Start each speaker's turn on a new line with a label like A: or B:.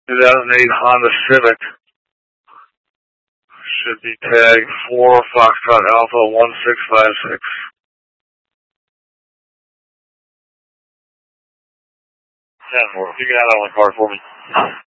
A: 2008 Honda Civic. Should be tag 4 Foxtrot Alpha 1656. 10-4. You can add on the car for me.